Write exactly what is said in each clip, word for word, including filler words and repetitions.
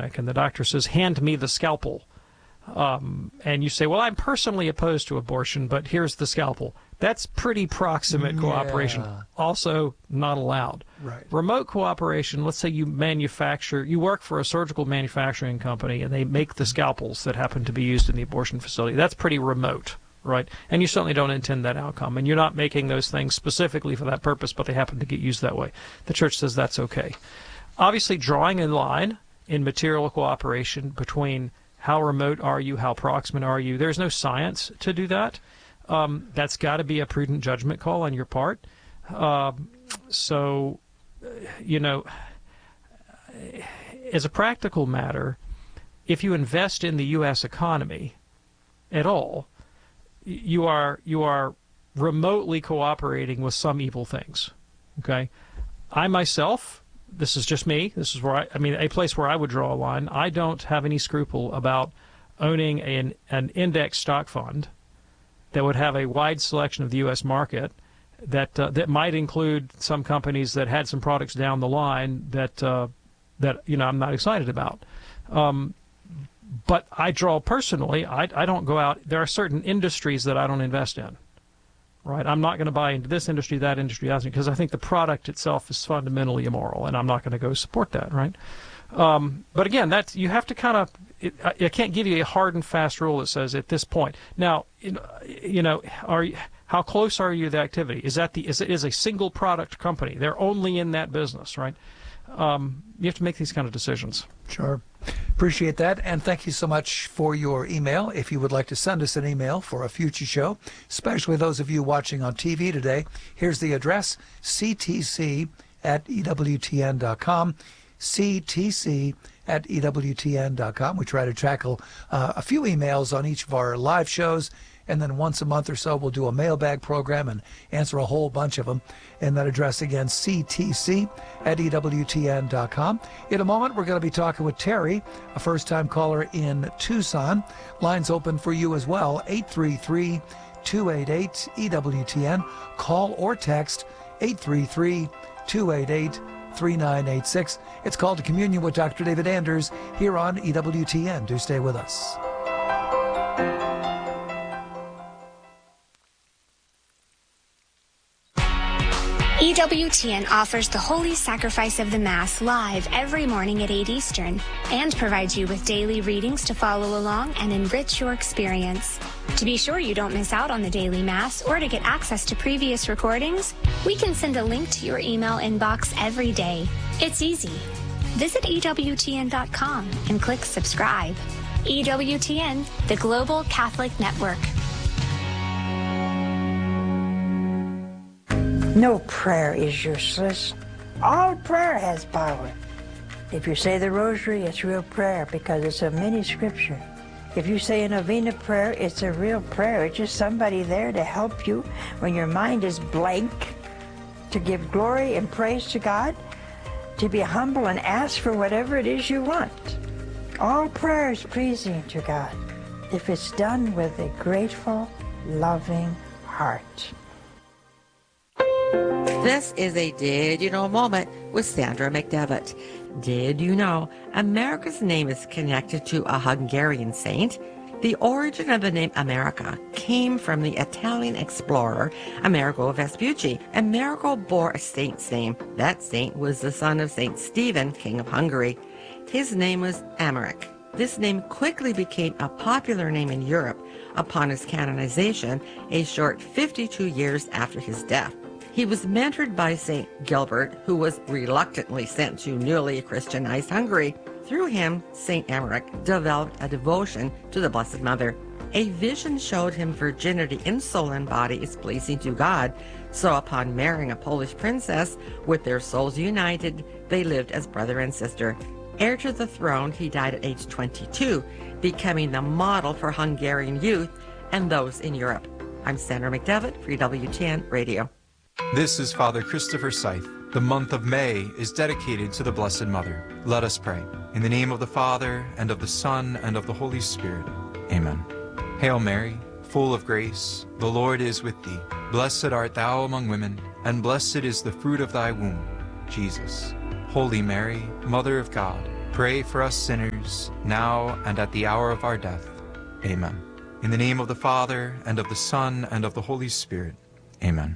clinic and the doctor says, hand me the scalpel. Um, and you say, well, I'm personally opposed to abortion, but here's the scalpel. That's pretty proximate cooperation. Yeah. Also not allowed. Right. Remote cooperation, let's say you manufacture, you work for a surgical manufacturing company and they make the scalpels that happen to be used in the abortion facility. That's pretty remote, right? And you certainly don't intend that outcome. And you're not making those things specifically for that purpose, but they happen to get used that way. The church says that's okay. Obviously, drawing a line in material cooperation between how remote are you, how proximate are you, there's no science to do that. Um, that's got to be a prudent judgment call on your part. Uh, so, you know, as a practical matter, if you invest in the U S economy at all, you are you are remotely cooperating with some evil things. Okay, I myself, this is just me. This is where I, I mean, a place where I would draw a line. I don't have any scruple about owning an an index stock fund that would have a wide selection of the U S market that uh, that might include some companies that had some products down the line that uh, that you know I'm not excited about. Um, but I draw personally. I I don't go out. There are certain industries that I don't invest in. Right, I'm not going to buy into this industry, that industry, that because I think the product itself is fundamentally immoral, and I'm not going to go support that. Right, um, but again, that's you have to kind of. It, I, I can't give you a hard and fast rule that says at this point. Now, you know, are you, how close are you to the activity? Is that the is it is a single product company? They're only in that business, right? Um, you have to make these kind of decisions. Sure. Appreciate that. And thank you so much for your email. If you would like to send us an email for a future show, especially those of you watching on T V today, here's the address, c t c at e w t n dot com, c t c at e w t n dot com. We try to tackle uh, a few emails on each of our live shows. And then once a month or so, we'll do a mailbag program and answer a whole bunch of them. And that address again, c t c at e w t n dot com. In a moment, we're going to be talking with Terry, a first-time caller in Tucson. Lines open for you as well, eight three three, two eight eight, E W T N. Call or text eight three three, two eight eight, three nine eight six. It's called to Communion with Doctor David Anders here on E W T N. Do stay with us. E W T N offers the Holy Sacrifice of the Mass live every morning at eight Eastern and provides you with daily readings to follow along and enrich your experience. To be sure you don't miss out on the daily Mass or to get access to previous recordings, we can send a link to your email inbox every day. It's easy. Visit E W T N dot com and click subscribe. E W T N, the Global Catholic Network. No prayer is useless. All prayer has power. If you say the rosary, it's real prayer because it's a mini scripture. If you say a novena prayer, it's a real prayer. It's just somebody there to help you when your mind is blank, to give glory and praise to God, to be humble and ask for whatever it is you want. All prayer is pleasing to God if it's done with a grateful, loving heart. This is a Did You Know moment with Sandra McDevitt. Did you know America's name is connected to a Hungarian saint? The origin of the name America came from the Italian explorer Amerigo Vespucci. Amerigo bore a saint's name. That saint was the son of Saint Stephen, king of Hungary. His name was Emmerich. This name quickly became a popular name in Europe upon his canonization, a short fifty-two years after his death. He was mentored by Saint Gilbert, who was reluctantly sent to newly Christianized Hungary. Through him, Saint Emmerich developed a devotion to the Blessed Mother. A vision showed him virginity in soul and body is pleasing to God, so upon marrying a Polish princess, with their souls united, they lived as brother and sister. Heir to the throne, he died at age twenty-two, becoming the model for Hungarian youth and those in Europe. I'm Sandra McDevitt for E W T N Radio. This is Father Christopher Scythe. The month of May is dedicated to the Blessed Mother. Let us pray. In the name of the Father, and of the Son, and of the Holy Spirit. Amen. Hail Mary, full of grace, the Lord is with thee. Blessed art thou among women, and blessed is the fruit of thy womb, Jesus. Holy Mary, Mother of God, Pray for us sinners, now and at the hour of our death. Amen. In the name of the Father, and of the Son, and of the Holy Spirit. Amen.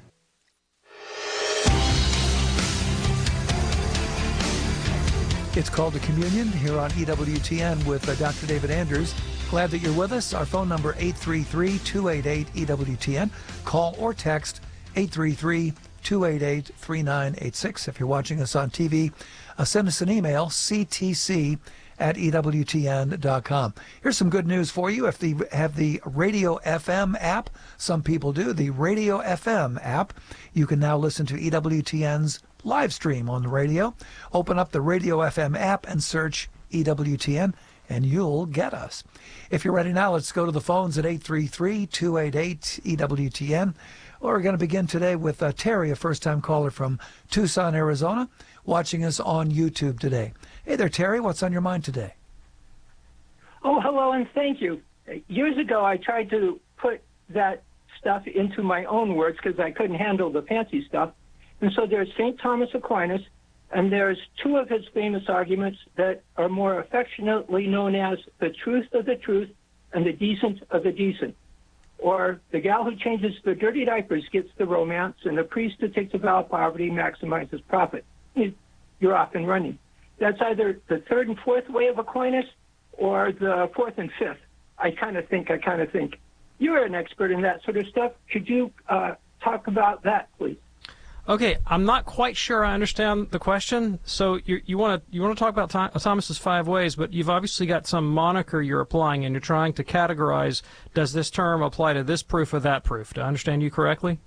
It's called to Communion here on E W T N with uh, Doctor David Anders. Glad that you're with us. Our phone number, eight three three, two eight eight, E W T N. Call or text eight three three, two eight eight, three nine eight six. If you're watching us on T V, uh, send us an email, c t c at e w t n dot com. Here's some good news for you. If you have the Radio F M app, some people do, the Radio F M app, you can now listen to E W T N's live stream on the radio. Open up the Radio F M app and search E W T N, and you'll get us. If you're ready now, let's go to the phones at eight three three, two eight eight, E W T N. We're going to begin today with uh, Terry, a first-time caller from Tucson, Arizona, watching us on YouTube today. Hey there, Terry. What's on your mind today? Oh, hello, and thank you. Years ago, I tried to put that stuff into my own words because I couldn't handle the fancy stuff. And so there's Saint Thomas Aquinas, and there's two of his famous arguments that are more affectionately known as the truth of the truth and the decent of the decent. Or the gal who changes the dirty diapers gets the romance, and the priest who takes a vow of poverty maximizes profit. You're off and running. That's either the third and fourth way of Aquinas or the fourth and fifth. I kind of think, I kind of think. You're an expert in that sort of stuff. Could you uh, talk about that, please? Okay, I'm not quite sure I understand the question. So you you want to you want to talk about Th- Thomas's five ways, but you've obviously got some moniker you're applying, and you're trying to categorize. Does this term apply to this proof or that proof? Do I understand you correctly?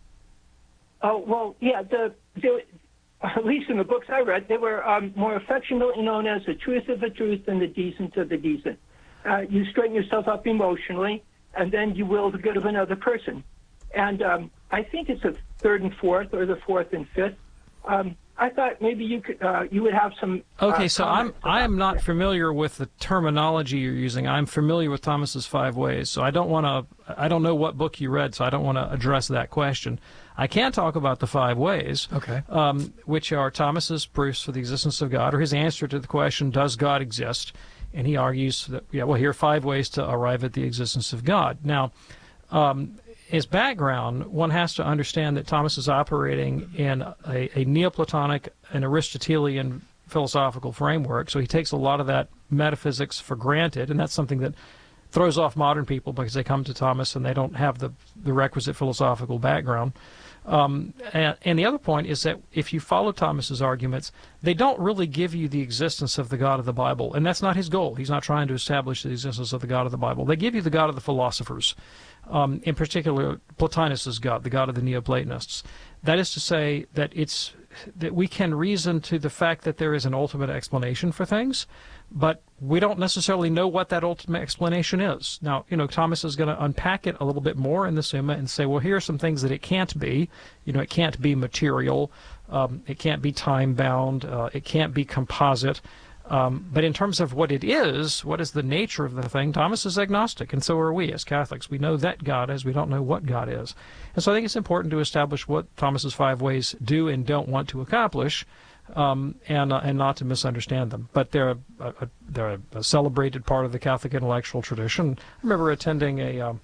Oh well, yeah. The, the at least in the books I read, they were um, more affectionately known as the truth of the truth and the decent of the decent. Uh, you straighten yourself up emotionally, and then you will the good of another person. And um, I think it's a third and fourth, or the fourth and fifth. Um, I thought maybe you could, uh, you would have some. Okay, uh, so I'm I am not that. familiar with the terminology you're using. I'm familiar with Thomas's five ways, so I don't want to. I don't know what book you read, so I don't want to address that question. I can talk about the five ways, okay, um, which are Thomas's proofs for the existence of God, or his answer to the question, "Does God exist?" And he argues that, yeah, well, here are five ways to arrive at the existence of God. Now. Um, His background, one has to understand that Thomas is operating in a, a Neoplatonic and Aristotelian philosophical framework, so he takes a lot of that metaphysics for granted, and that's something that throws off modern people because they come to Thomas and they don't have the, the requisite philosophical background. Um, and, and the other point is that if you follow Thomas's arguments, they don't really give you the existence of the God of the Bible, and that's not his goal. He's not trying to establish the existence of the God of the Bible. They give you the God of the philosophers. Um, in particular, Plotinus's God, the God of the Neoplatonists. That is to say that it's that we can reason to the fact that there is an ultimate explanation for things, but we don't necessarily know what that ultimate explanation is. Now, you know, Thomas is going to unpack it a little bit more in the Summa and say, well, here are some things that it can't be. You know, it can't be material, um, it can't be time-bound, uh, it can't be composite. Um, but in terms of what it is, what is the nature of the thing, Thomas is agnostic, and so are we as Catholics. We know that God is, we don't know what God is. And so I think it's important to establish what Thomas's five ways do and don't want to accomplish, um, and uh, and not to misunderstand them. But they're a, a, they're a, a celebrated part of the Catholic intellectual tradition. I remember attending a um,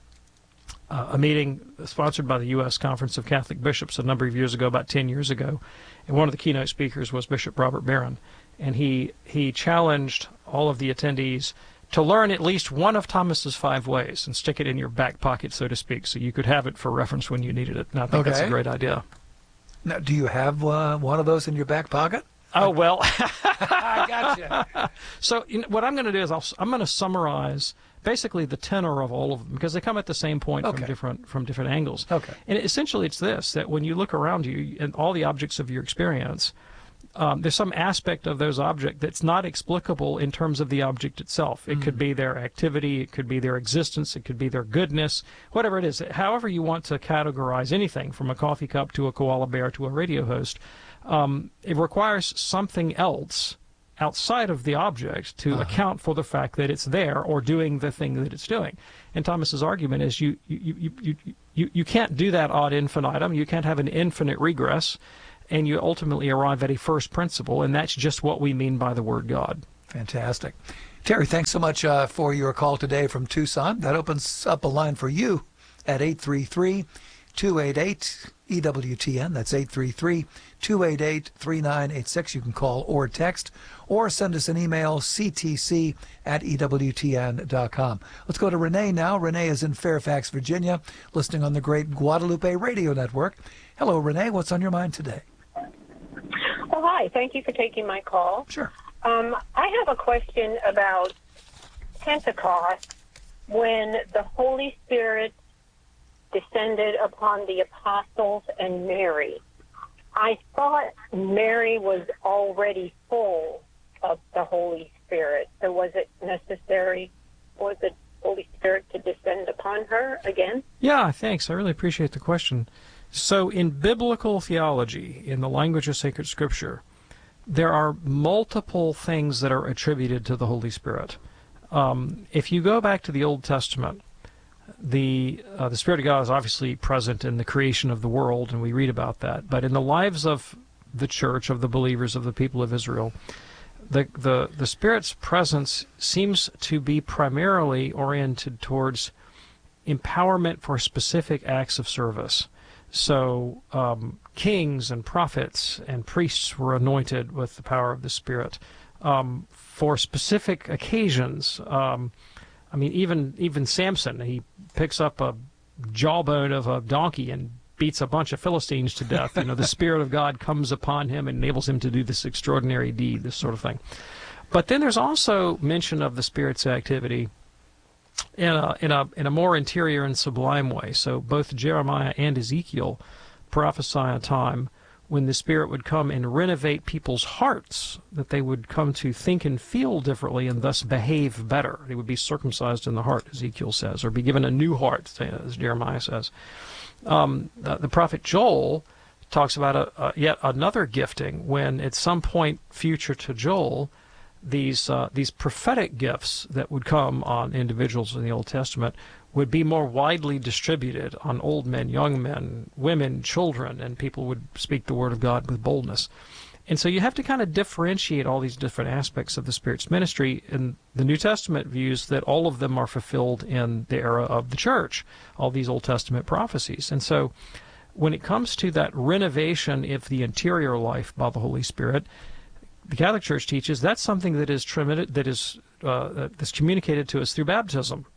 a meeting sponsored by the U S Conference of Catholic Bishops a number of years ago, about ten years ago, and one of the keynote speakers was Bishop Robert Barron. And he he challenged all of the attendees to learn at least one of Thomas's five ways and stick it in your back pocket, so to speak, so you could have it for reference when you needed it. And I think okay. that's a great idea. Now, do you have uh, one of those in your back pocket? Oh, well. I gotcha. So you know, what I'm going to do is I'll, I'm going to summarize basically the tenor of all of them, because they come at the same point okay. from different from different angles. Okay. And essentially it's this, that when you look around you and all the objects of your experience, Um, there's some aspect of those objects that's not explicable in terms of the object itself. It mm. could be their activity, it could be their existence, it could be their goodness, whatever it is. However you want to categorize anything, from a coffee cup to a koala bear to a radio host, um, it requires something else outside of the object to uh-huh. account for the fact that it's there or doing the thing that it's doing. And Thomas's argument is you you, you, you, you, you can't do that ad infinitum. You can't have an infinite regress. And you ultimately arrive at a first principle, and that's just what we mean by the word God. Fantastic. Terry, thanks so much uh, for your call today from Tucson. That opens up a line for you at eight three three, two eight eight, E W T N. That's eight three three, two eight eight, three nine eight six. You can call or text or send us an email, c t c at e w t n dot com. Let's go to Renee now. Renee is in Fairfax, Virginia, listening on the great Guadalupe Radio Network. Hello, Renee. What's on your mind today? Well, hi. Thank you for taking my call. Sure. Um, I have a question about Pentecost, when the Holy Spirit descended upon the apostles and Mary. I thought Mary was already full of the Holy Spirit. So was it necessary for the Holy Spirit to descend upon her again? Yeah, thanks. I really appreciate the question. So in biblical theology, in the language of sacred scripture, there are multiple things that are attributed to the Holy Spirit. Um, if you go back to the Old Testament, the uh, the Spirit of God is obviously present in the creation of the world, and we read about that. But in the lives of the church, of the believers, of the people of Israel, the the, the Spirit's presence seems to be primarily oriented towards empowerment for specific acts of service. So um, kings and prophets and priests were anointed with the power of the Spirit um, for specific occasions. Um, I mean, even even Samson, he picks up a jawbone of a donkey and beats a bunch of Philistines to death. You know, the Spirit of God comes upon him and enables him to do this extraordinary deed, this sort of thing. But then there's also mention of the Spirit's activity in a in a in a more interior and sublime way. So both Jeremiah and Ezekiel prophesy a time when the Spirit would come and renovate people's hearts, that they would come to think and feel differently and thus behave better. They would be circumcised in the heart, Ezekiel says, or be given a new heart, as Jeremiah says. Um, the, the prophet Joel talks about a, a, yet another gifting when at some point future to Joel, these uh, these prophetic gifts that would come on individuals in the Old Testament would be more widely distributed on old men, young men, women, children, and people would speak the word of God with boldness. And so you have to kind of differentiate all these different aspects of the Spirit's ministry, and the New Testament views that all of them are fulfilled in the era of the church, all these Old Testament prophecies. And so when it comes to that renovation of the interior life by the Holy Spirit, the Catholic Church teaches that's something that is that is uh, that's communicated to us through baptism.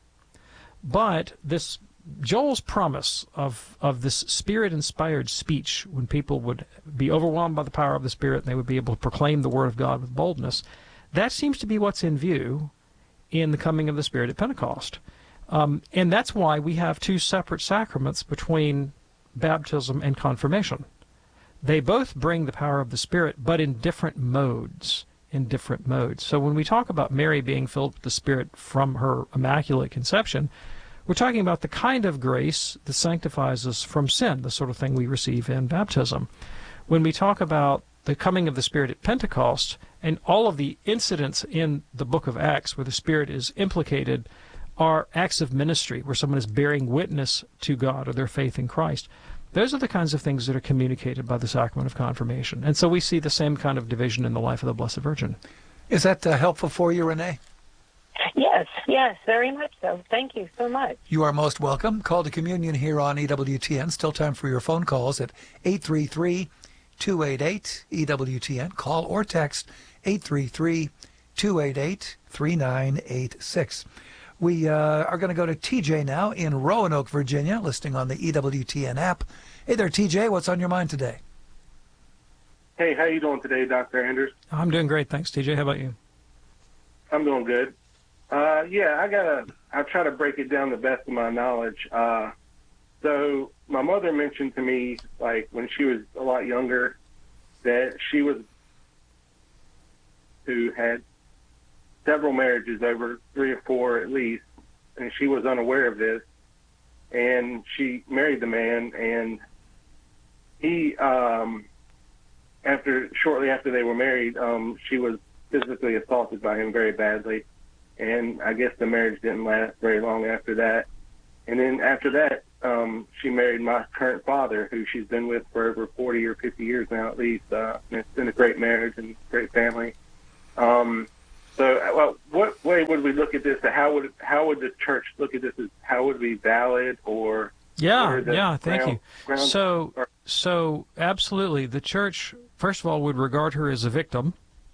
But this Joel's promise of of this Spirit-inspired speech, when people would be overwhelmed by the power of the Spirit and they would be able to proclaim the Word of God with boldness, that seems to be what's in view in the coming of the Spirit at Pentecost. Um, and that's why we have two separate sacraments between baptism and confirmation. They both bring the power of the Spirit, but in different modes. In different modes. So when we talk about Mary being filled with the Spirit from her Immaculate Conception, we're talking about the kind of grace that sanctifies us from sin, the sort of thing we receive in baptism. When we talk about the coming of the Spirit at Pentecost, and all of the incidents in the book of Acts where the Spirit is implicated are acts of ministry, where someone is bearing witness to God or their faith in Christ. Those are the kinds of things that are communicated by the sacrament of confirmation. And so we see the same kind of division in the life of the Blessed Virgin. Is that uh, helpful for you, Renee? Yes, yes, very much so. Thank you so much. You are most welcome. Call to communion here on E W T N. Still time for your phone calls at eight three three, two eight eight, E W T N. Call or text eight three three, two eight eight, three nine eight six. We uh, are going to go to T J now in Roanoke, Virginia, listening on the E W T N app. Hey there, T J. What's on your mind today? Hey, how you doing today, Doctor Anders? I'm doing great, thanks, T J. How about you? I'm doing good. Uh, yeah, I gotta. I try to break it down the best of my knowledge. Uh, so my mother mentioned to me, like when she was a lot younger, that she was who had several marriages, over three or four at least, and she was unaware of this. And she married the man, and he, um, after shortly after they were married, um, she was physically assaulted by him very badly. And I guess the marriage didn't last very long after that. And then after that, um, she married my current father, who she's been with for over forty or fifty years now at least. Uh, and it's been a great marriage and great family. Um, So, well, what way would we look at this? How would how would the church look at this? As how would it be valid or? Yeah, yeah. Thank ground, you. Ground, so, or, so absolutely, the church first of all would regard her as a victim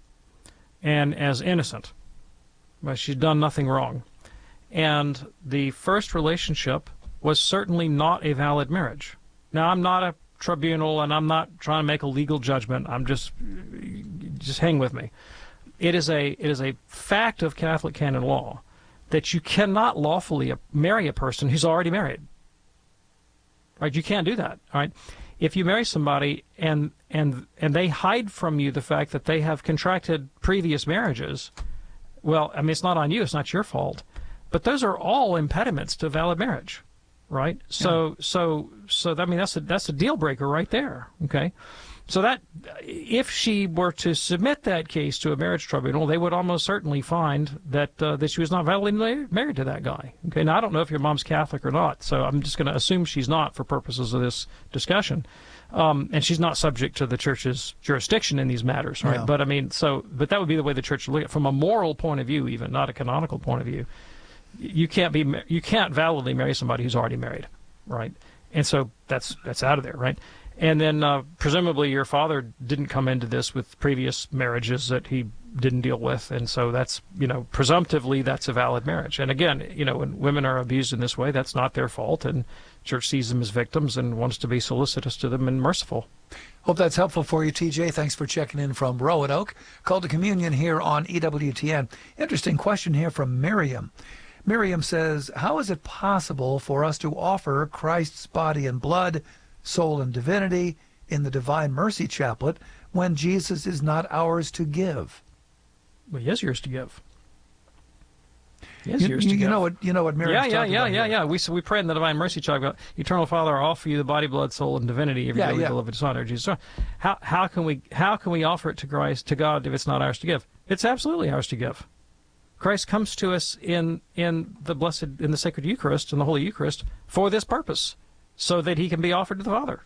and as innocent, but she's done nothing wrong. And the first relationship was certainly not a valid marriage. Now, I'm not a tribunal, and I'm not trying to make a legal judgment. I'm just, just hang with me. It is a it is a fact of Catholic canon law that you cannot lawfully marry a person who's already married. Right? You can't do that. All right? If you marry somebody and and and they hide from you the fact that they have contracted previous marriages, well, I mean, it's not on you. It's not your fault. But those are all impediments to valid marriage, right? So yeah. so so I mean, that's a that's a deal breaker right there. Okay. So that, if she were to submit that case to a marriage tribunal, they would almost certainly find that uh, that she was not validly married to that guy. Okay, now I don't know if your mom's Catholic or not, so I'm just going to assume she's not for purposes of this discussion, um, and she's not subject to the church's jurisdiction in these matters, right? Yeah. But I mean, so but that would be the way the church would look at it from a moral point of view, even not a canonical point of view. You can't be you can't validly marry somebody who's already married, right? And so that's that's out of there, right? And then uh, presumably your father didn't come into this with previous marriages that he didn't deal with, and so that's, you know, presumptively that's a valid marriage. And again, you know, when women are abused in this way, that's not their fault, and church sees them as victims and wants to be solicitous to them and merciful. Hope that's helpful for you, T J. Thanks for checking in from Roanoke. Call to Communion here on E W T N. Interesting question here from Miriam. Miriam says, how is it possible for us to offer Christ's body and blood, soul and divinity in the Divine Mercy Chaplet when Jesus is not ours to give? Well, he is yours to give. He is you, yours you, to you give. know what you know what Miriam's yeah, yeah, talking yeah, about yeah, here. yeah. We so we pray in the Divine Mercy Chaplet, Eternal Father, I offer you the body, blood, soul, and divinity of your Yeah, dearly yeah. beloved Son, our Jesus. How how can we how can we offer it to Christ to God if it's not ours to give? It's absolutely ours to give. Christ comes to us in in the blessed in the sacred Eucharist and the Holy Eucharist for this purpose, so that he can be offered to the Father.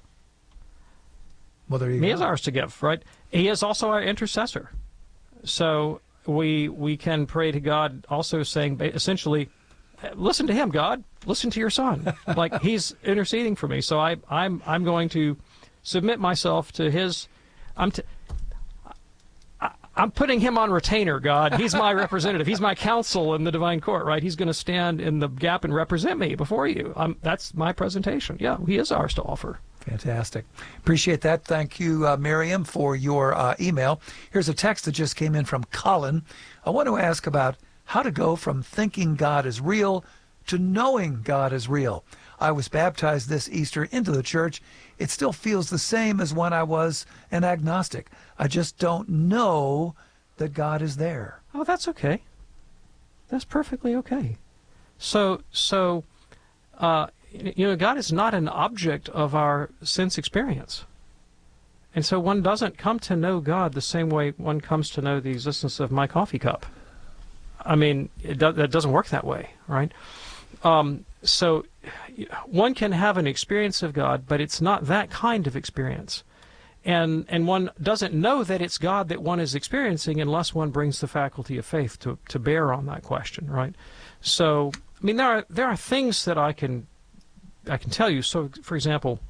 Well, there you He go. is ours to give, right? He is also our intercessor. So we we can pray to God also saying, essentially, listen to him, God. Listen to your Son. Like, he's interceding for me. So I, I'm I'm going to submit myself to his... I'm t- I, I'm putting him on retainer, God. He's my representative. He's my counsel in the divine court, right? He's going to stand in the gap and represent me before you. Um, that's my presentation. Yeah, he is ours to offer. Fantastic. Appreciate that. Thank you, uh, Miriam, for your uh, email. Here's a text that just came in from Colin. I want to ask about how to go from thinking God is real to knowing God is real. I was baptized this Easter into the church. It still feels the same as when I was an agnostic. I just don't know that God is there. Oh, that's okay. That's perfectly okay. So, so, uh, you know, God is not an object of our sense experience. And so one doesn't come to know God the same way one comes to know the existence of my coffee cup. I mean, it do- that doesn't work that way, right? Um, so one can have an experience of God, but it's not that kind of experience. And and one doesn't know that it's God that one is experiencing unless one brings the faculty of faith to, to bear on that question, right? So, I mean, there are there are things that I can I can tell you. So, for example,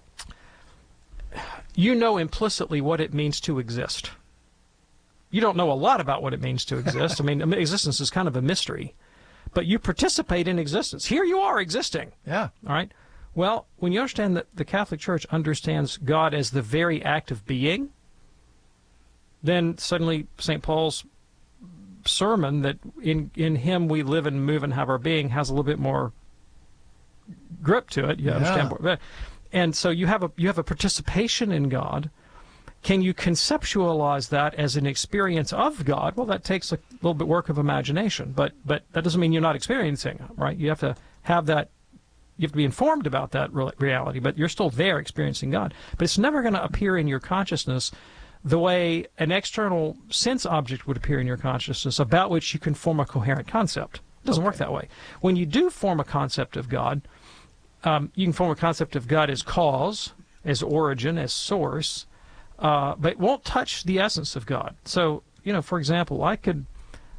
you know implicitly what it means to exist. You don't know a lot about what it means to exist. I mean, existence is kind of a mystery. But you participate in existence. Here you are existing. Yeah. All right? Well, when you understand that the Catholic Church understands God as the very act of being, then suddenly Saint Paul's sermon that in, in him we live and move and have our being has a little bit more grip to it. You Yeah. understand? And so you have a you have a participation in God. Can you conceptualize that as an experience of God? Well, that takes a little bit work of imagination, but but that doesn't mean you're not experiencing it, right? You have to have that, you have to be informed about that re- reality, but you're still there experiencing God. But it's never going to appear in your consciousness the way an external sense object would appear in your consciousness about which you can form a coherent concept. It doesn't Okay. work that way. When you do form a concept of God, um, you can form a concept of God as cause, as origin, as source, Uh, but it won't touch the essence of God. So, you know, for example, I could,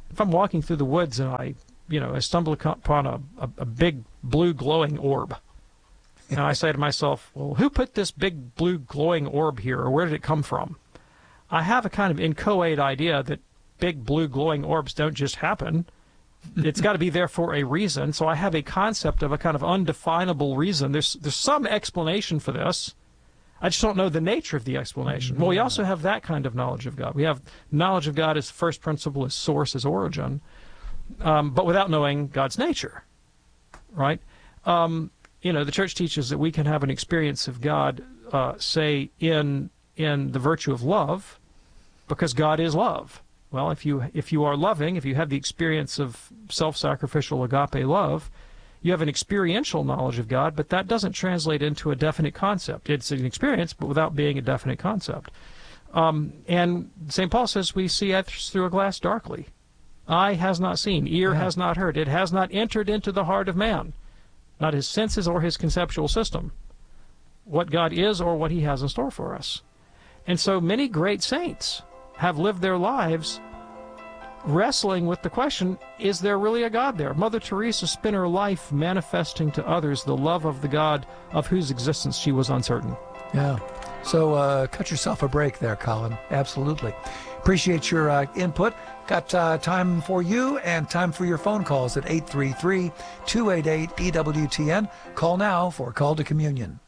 if I'm walking through the woods and I, you know, I stumble upon a, a, a big blue glowing orb, and I say to myself, well, who put this big blue glowing orb here, or where did it come from? I have a kind of inchoate idea that big blue glowing orbs don't just happen. It's got to be there for a reason. So I have a concept of a kind of undefinable reason. There's there's some explanation for this. I just don't know the nature of the explanation. Well, we also have that kind of knowledge of God. We have knowledge of God as first principle, as source, as origin, um, but without knowing God's nature, right? Um, you know, the church teaches that we can have an experience of God, uh, say, in in the virtue of love, because God is love. Well, if you if you are loving, if you have the experience of self-sacrificial agape love, you have an experiential knowledge of God, but that doesn't translate into a definite concept. It's an experience, but without being a definite concept. Um, and Saint Paul says we see as through a glass darkly. Eye has not seen, ear yeah. has not heard. It has not entered into the heart of man, not his senses or his conceptual system, what God is or what he has in store for us. And so many great saints have lived their lives wrestling with the question, is there really a God there? Mother Teresa spent her life manifesting to others the love of the God of whose existence she was uncertain. Yeah. So uh, cut yourself a break there, Colin. Absolutely. Appreciate your uh, input. Got uh, time for you and time for your phone calls at eight three three, two eight eight, E W T N. Call now for Call to Communion.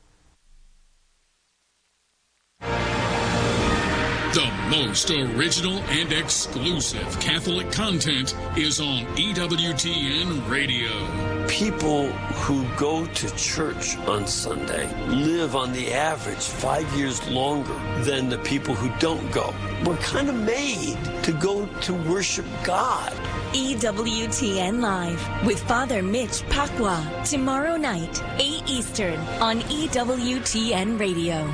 The most original and exclusive Catholic content is on E W T N Radio. People who go to church on Sunday live on the average five years longer than the people who don't go. We're kind of made to go to worship God. E W T N Live with Father Mitch Pacwa. Tomorrow night, eight Eastern on E W T N Radio.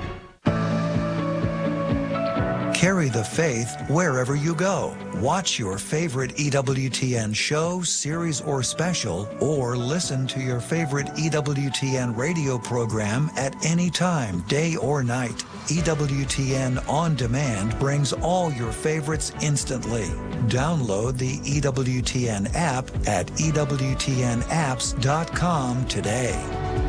Carry the faith wherever you go. Watch your favorite E W T N show, series, or special, or listen to your favorite E W T N radio program at any time, day or night. E W T N On Demand brings all your favorites instantly. Download the E W T N app at E W T N apps dot com today.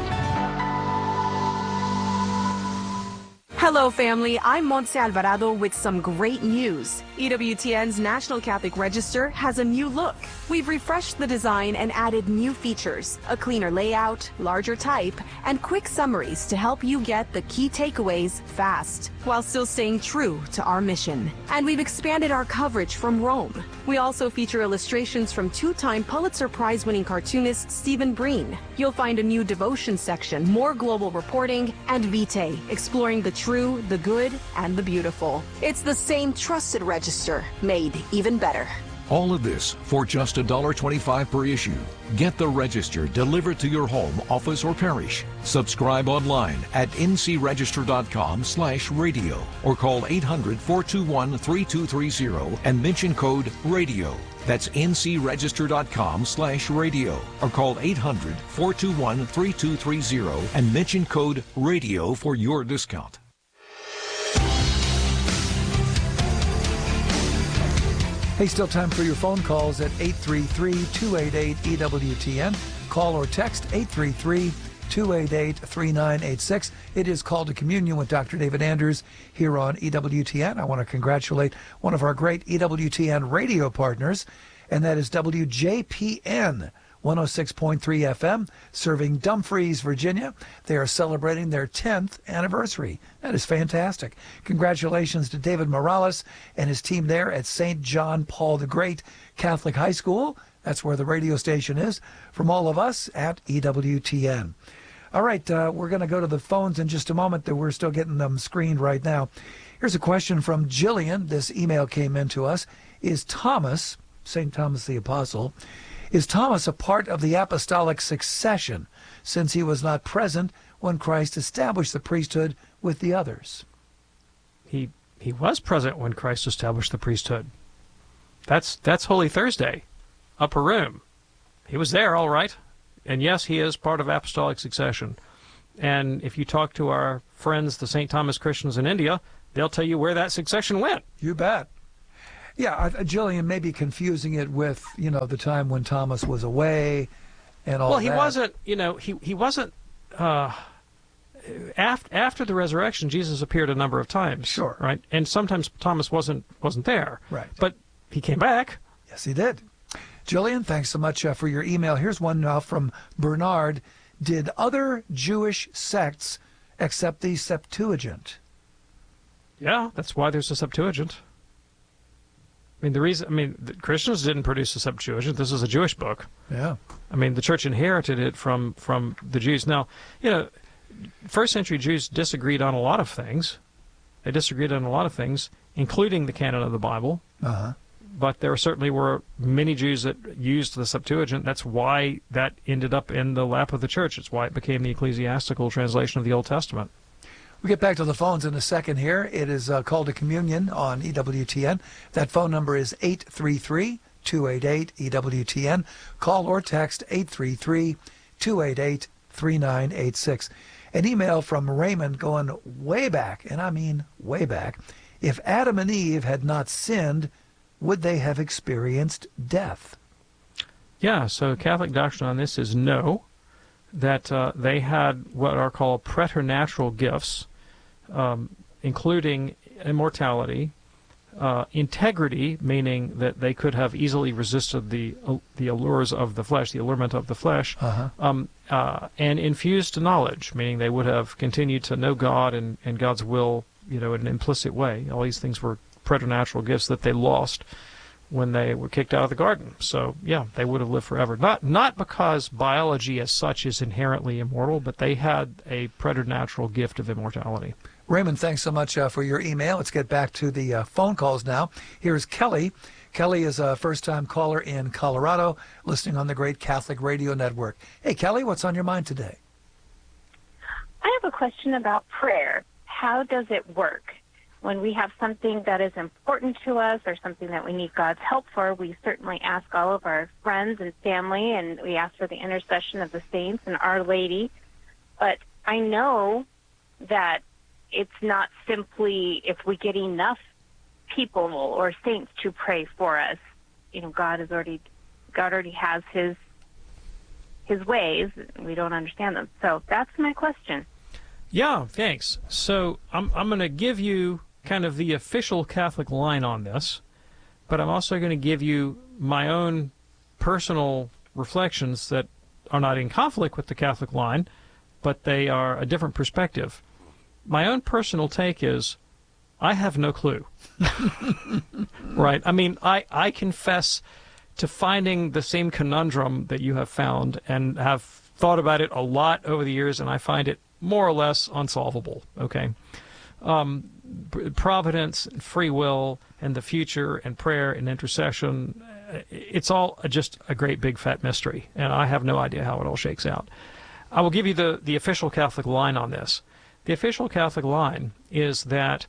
Hello, family. I'm Montse Alvarado with some great news. E W T N's National Catholic Register has a new look. We've refreshed the design and added new features, a cleaner layout, larger type, and quick summaries to help you get the key takeaways fast, while still staying true to our mission. And we've expanded our coverage from Rome. We also feature illustrations from two-time Pulitzer Prize-winning cartoonist Stephen Breen. You'll find a new devotion section, more global reporting, and Vitae, exploring the true, the good, and the beautiful. It's the same trusted register, made even better. All of this for just one dollar twenty-five per issue. Get the Register delivered to your home, office, or parish. Subscribe online at N C register dot com slash radio or call eight hundred, four two one, three two three zero and mention code RADIO. That's N C register dot com slash radio or call eight hundred, four two one, three two three zero and mention code RADIO for your discount. Hey, still time for your phone calls at eight three three, two eight eight, E W T N. Call or text eight three three, two eight eight, three nine eight six. It is Call to Communion with Doctor David Anders here on E W T N. I want to congratulate one of our great E W T N radio partners, and that is W J P N. one oh six point three F M, serving Dumfries, Virginia. They are celebrating their tenth anniversary. That is fantastic. Congratulations to David Morales and his team there at Saint John Paul the Great Catholic High School. That's where the radio station is. From all of us at E W T N. All right, uh, we're going to go to the phones in just a moment. That we're still getting them screened right now. Here's a question from Jillian. This email came in to us. Is Thomas, Saint Thomas the Apostle, is Thomas a part of the apostolic succession, since he was not present when Christ established the priesthood with the others? He he was present when Christ established the priesthood. That's that's Holy Thursday, upper room. He was there, all right. And yes, he is part of apostolic succession. And if you talk to our friends, the Saint Thomas Christians in India, they'll tell you where that succession went. You bet. Yeah, I, Jillian may be confusing it with, you know, the time when Thomas was away and all well, that. Well, he wasn't, you know, he, he wasn't, uh, after, after the resurrection, Jesus appeared a number of times. Sure. Right? And sometimes Thomas wasn't wasn't there. Right. But he came back. Yes, he did. Jillian, thanks so much uh, for your email. Here's one now from Bernard. Did other Jewish sects accept the Septuagint? Yeah, that's why there's a Septuagint. I mean, the reason, I mean, the Christians didn't produce a Septuagint. This is a Jewish book. Yeah. I mean, the church inherited it from, from the Jews. Now, you know, first century Jews disagreed on a lot of things. They disagreed on a lot of things, including the canon of the Bible. Uh-huh. But there certainly were many Jews that used the Septuagint. That's why that ended up in the lap of the church. It's why it became the ecclesiastical translation of the Old Testament. We'll get back to the phones in a second here. It is uh, Call to Communion on E W T N. That phone number is eight three three, two eight eight, E W T N. Call or text eight three three, two eight eight, three nine eight six. An email from Raymond going way back, and I mean way back. If Adam and Eve had not sinned, would they have experienced death? Yeah, so Catholic doctrine on this is no, that uh, they had what are called preternatural gifts, um, including immortality, uh, integrity, meaning that they could have easily resisted the uh, the allures of the flesh, the allurement of the flesh, uh-huh. um, uh, and infused knowledge, meaning they would have continued to know God and, and God's will, you know, in an implicit way. All these things were preternatural gifts that they lost when they were kicked out of the garden. So, yeah, they would have lived forever. Not not because biology as such is inherently immortal, but they had a preternatural gift of immortality. Raymond, thanks so much uh, for your email. Let's get back to the uh, phone calls now. Here's Kelly. Kelly is a first-time caller in Colorado, listening on the Great Catholic Radio Network. Hey, Kelly, what's on your mind today? I have a question about prayer. How does it work? When we have something that is important to us or something that we need God's help for, we certainly ask all of our friends and family, and we ask for the intercession of the saints and Our Lady. But I know that it's not simply if we get enough people or saints to pray for us. You know, God is already, God already has His His ways. We don't understand them. So that's my question. Yeah, thanks. So I'm I'm going to give you kind of the official Catholic line on this, but I'm also going to give you my own personal reflections that are not in conflict with the Catholic line, but they are a different perspective. My own personal take is I have no clue. Right? I mean, I, I confess to finding the same conundrum that you have found and have thought about it a lot over the years, and I find it more or less unsolvable, okay? Um, providence, and free will, and the future, and prayer, and intercession, it's all just a great big fat mystery, and I have no idea how it all shakes out. I will give you the, the official Catholic line on this. The official Catholic line is that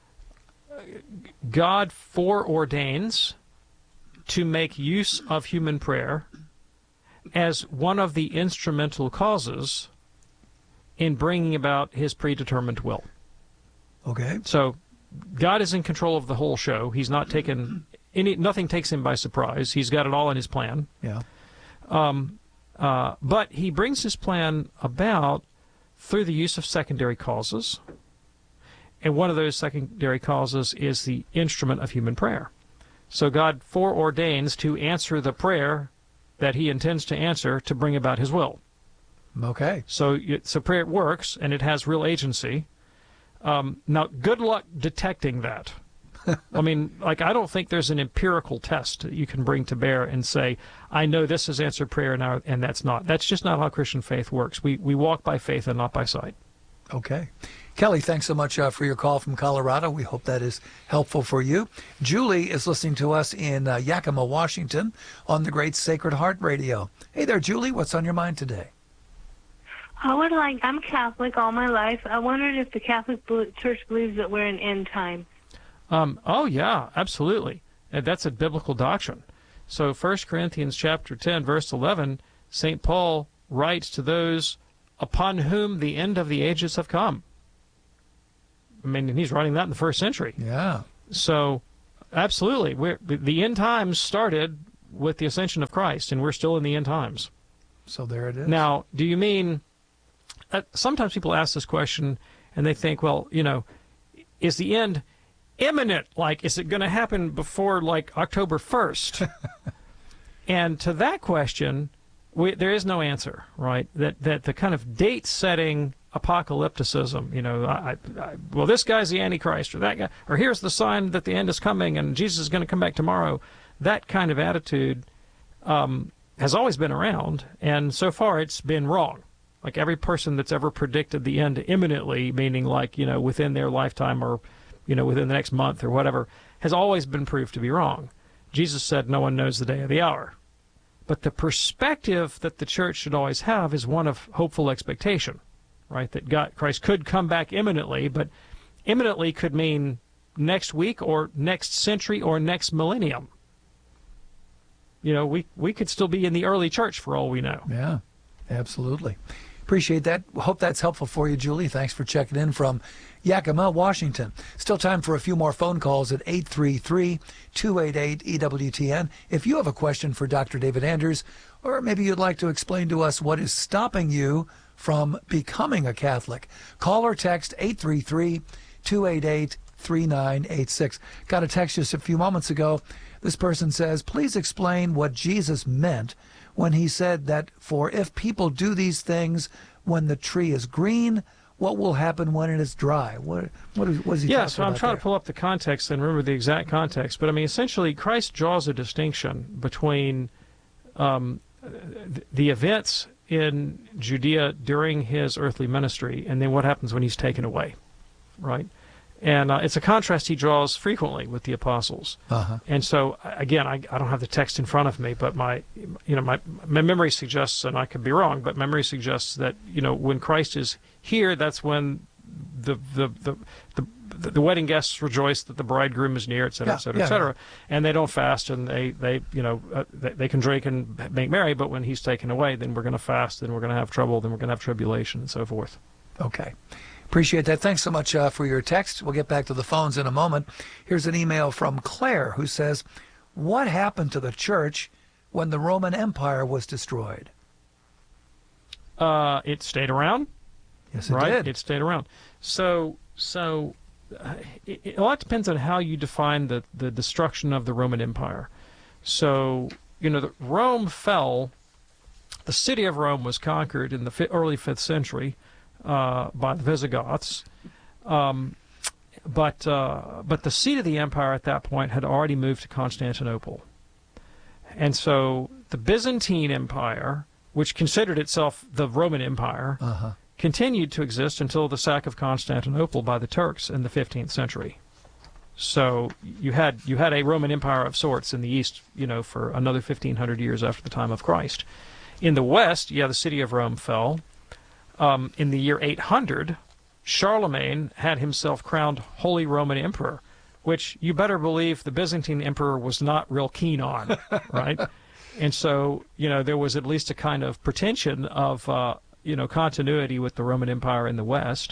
God foreordains to make use of human prayer as one of the instrumental causes in bringing about His predetermined will. Okay. So God is in control of the whole show. He's not taken any, nothing takes Him by surprise. He's got it all in His plan. Yeah. Um, uh, but He brings His plan about through the use of secondary causes. And one of those secondary causes is the instrument of human prayer. So God foreordains to answer the prayer that He intends to answer to bring about His will. Okay. So, so prayer works, and it has real agency. Um, now, good luck detecting that. I mean, like, I don't think there's an empirical test that you can bring to bear and say, I know this is answered prayer now, and that's not. That's just not how Christian faith works. We we walk by faith and not by sight. Okay. Kelly, thanks so much uh, for your call from Colorado. We hope that is helpful for you. Julie is listening to us in uh, Yakima, Washington, on the Great Sacred Heart Radio. Hey there, Julie. What's on your mind today? I would like, I'm Catholic all my life. I wondered if the Catholic Church believes that we're in end time. Um, oh, yeah, absolutely. And that's a biblical doctrine. So First Corinthians chapter ten, verse eleven, Saint Paul writes to those upon whom the end of the ages have come. I mean, he's writing that in the first century. Yeah. So absolutely. We're, the end times started with the ascension of Christ, and we're still in the end times. So there it is. Now, do you mean, uh, sometimes people ask this question, and they think, well, you know, is the end imminent? Like, is it going to happen before, like, October first? And to that question, we, there is no answer, right? That that the kind of date-setting apocalypticism, you know, I, I, well, this guy's the Antichrist, or that guy, or here's the sign that the end is coming, and Jesus is going to come back tomorrow. That kind of attitude um, has always been around, and so far it's been wrong. Like every person that's ever predicted the end imminently, meaning like, you know, within their lifetime or, you know, within the next month or whatever, has always been proved to be wrong. Jesus said no one knows the day or the hour. But the perspective that the church should always have is one of hopeful expectation, right? That God, Christ could come back imminently, but imminently could mean next week or next century or next millennium. You know, we, we could still be in the early church for all we know. Yeah, absolutely. Appreciate that. Hope that's helpful for you, Julie. Thanks for checking in from Yakima, Washington. Still time for a few more phone calls at eight three three, two eight eight, E W T N. If you have a question for Doctor David Anders, or maybe you'd like to explain to us what is stopping you from becoming a Catholic, call or text eight three three, two eight eight, three nine eight six. Got a text just a few moments ago. This person says, please explain what Jesus meant when he said that for if people do these things when the tree is green, what will happen when it is dry? What what is, what is he yeah, talking so I'm about trying there? to pull up the context and remember the exact context. But I mean, essentially, Christ draws a distinction between um, the events in Judea during his earthly ministry and then what happens when he's taken away, right? And uh, it's a contrast he draws frequently with the apostles. Uh-huh. And so, again, I, I don't have the text in front of me, but my, you know, my, my memory suggests, and I could be wrong, but memory suggests that, you know, when Christ is here, that's when the the the the, the wedding guests rejoice that the bridegroom is near, et cetera, Yeah, et cetera, yeah, et cetera. And they don't fast, and they, they you know, uh, they, they can drink and make merry, but when he's taken away, then we're going to fast, then we're going to have trouble, then we're going to have tribulation, and so forth. Okay. Appreciate that. Thanks so much uh, for your text. We'll get back to the phones in a moment. Here's an email from Claire who says, what happened to the church when the Roman Empire was destroyed? Uh, it stayed around. Yes, it right? did. It stayed around. So, so uh, it, it, a lot depends on how you define the, the destruction of the Roman Empire. So, you know, the, Rome fell. The city of Rome was conquered in the fi- early fifth century. Uh, by the Visigoths, um, but uh, but the seat of the empire at that point had already moved to Constantinople, and so the Byzantine Empire, which considered itself the Roman Empire, uh-huh. continued to exist until the sack of Constantinople by the Turks in the fifteenth century. So you had you had a Roman Empire of sorts in the east, you know, for another fifteen hundred years after the time of Christ. In the west, yeah, the city of Rome fell. Um, in the year eight hundred, Charlemagne had himself crowned Holy Roman Emperor, which you better believe the Byzantine Emperor was not real keen on, right? And so, you know, there was at least a kind of pretension of, uh, you know, continuity with the Roman Empire in the West.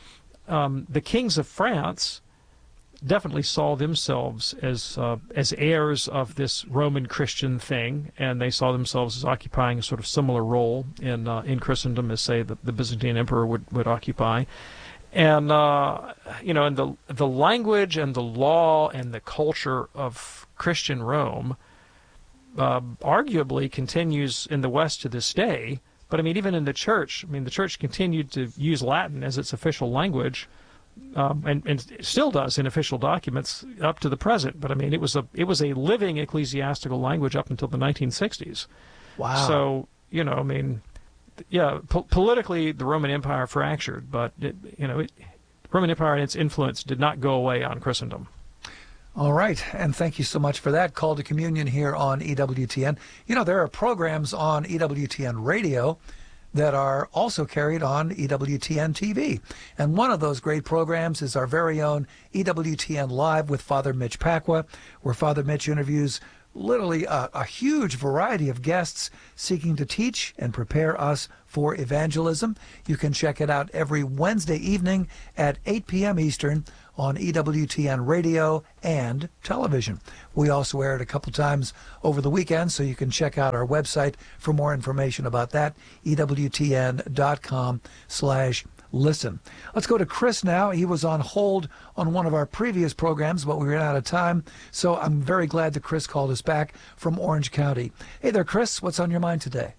Um, the kings of France definitely saw themselves as uh, as heirs of this Roman Christian thing, and they saw themselves as occupying a sort of similar role in uh, in Christendom as, say, the, the Byzantine Emperor would, would occupy. And uh, you know, and the the language and the law and the culture of Christian Rome uh, arguably continues in the West to this day. But I mean, even in the church, I mean, the church continued to use Latin as its official language. Um, and, and still does in official documents up to the present. But I mean, it was a it was a living ecclesiastical language up until the nineteen sixties. Wow. So, you know, I mean, yeah, po- politically the Roman Empire fractured, but it, you know, it, the Roman Empire and its influence did not go away on Christendom. All right, and thank you so much for that. Call to Communion here on E W T N. You know, there are programs on E W T N radio that are also carried on E W T N T V. And one of those great programs is our very own E W T N Live with Father Mitch Pacwa, where Father Mitch interviews literally a, a huge variety of guests seeking to teach and prepare us for evangelism. You can check it out every Wednesday evening at eight p.m. Eastern on E W T N radio and television. We also air it a couple times over the weekend, so you can check out our website for more information about that, E W T N dot com slash listen. Let's go to Chris now. He was on hold on one of our previous programs, but we ran out of time, so I'm very glad that Chris called us back from Orange County. Hey there, Chris. What's on your mind today?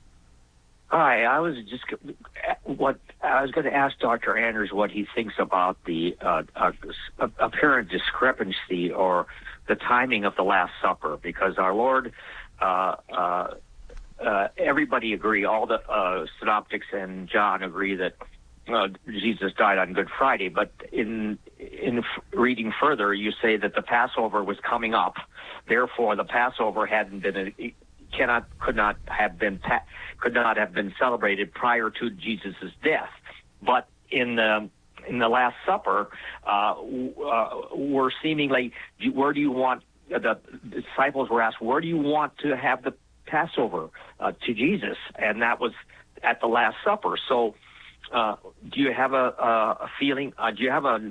Hi, I was just what I was going to ask Doctor Anders what he thinks about the uh, uh, apparent discrepancy or the timing of the Last Supper, because our Lord, uh, uh, uh, everybody agree, all the uh, synoptics and John agree that uh, Jesus died on Good Friday, but in in reading further, you say that the Passover was coming up, therefore the Passover hadn't been a, cannot could not have been could not have been celebrated prior to Jesus' death. But in the in the Last Supper, uh, uh, we're seemingly, where do you want, the disciples were asked, where do you want to have the Passover uh, to Jesus? And that was at the Last Supper. So uh, do you have a, a, a feeling, uh, do you have a,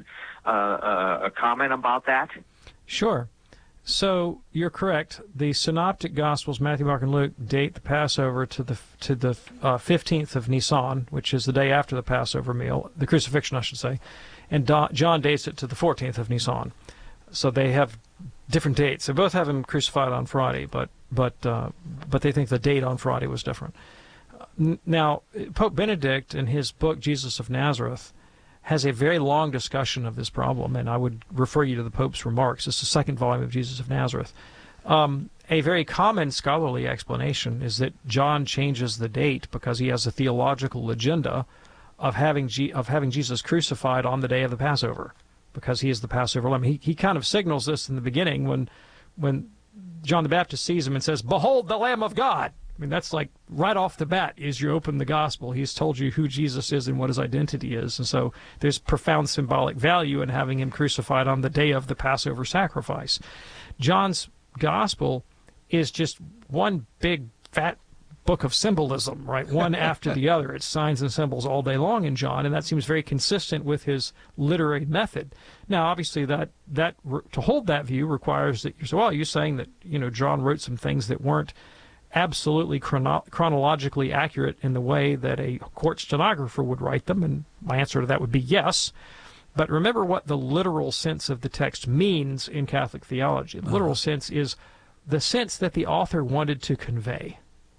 a, a comment about that? Sure. So you're correct. The Synoptic Gospels, Matthew, Mark, and Luke, date the Passover to the to the uh, fifteenth of Nisan, which is the day after the Passover meal, the crucifixion, I should say, and Do- John dates it to the fourteenth of Nisan. So they have different dates. They both have him crucified on Friday, but but uh, but they think the date on Friday was different. Uh, now, Pope Benedict, in his book Jesus of Nazareth, has a very long discussion of this problem, and I would refer you to the Pope's remarks. It's the second volume of Jesus of Nazareth. Um, a very common scholarly explanation is that John changes the date because he has a theological agenda of having G- of having Jesus crucified on the day of the Passover, because he is the Passover lamb. He he kind of signals this in the beginning when when John the Baptist sees him and says, "Behold the Lamb of God." I mean, that's like right off the bat as you open the gospel. He's told you who Jesus is and what his identity is. And so there's profound symbolic value in having him crucified on the day of the Passover sacrifice. John's gospel is just one big fat book of symbolism, right? One after the other. It's signs and symbols all day long in John, and that seems very consistent with his literary method. Now, obviously, that that to hold that view requires that you say, well, you're saying that, you know, John wrote some things that weren't absolutely chrono- chronologically accurate in the way that a court stenographer would write them, and my answer to that would be yes. But remember what the literal sense of the text means in Catholic theology. The literal uh-huh. sense is the sense that the author wanted to convey.